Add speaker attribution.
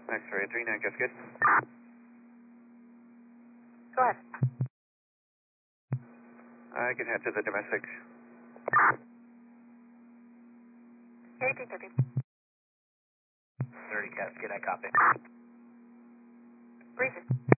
Speaker 1: X-ray 39, that's good.
Speaker 2: Go ahead.
Speaker 1: I can head to the domestic.
Speaker 2: 1850.
Speaker 3: 30, Cas, good, I copy.
Speaker 2: Briefing.